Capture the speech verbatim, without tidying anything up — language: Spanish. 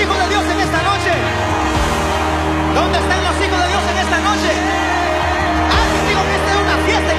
hijos de Dios en esta noche? ¿Dónde están los hijos de Dios?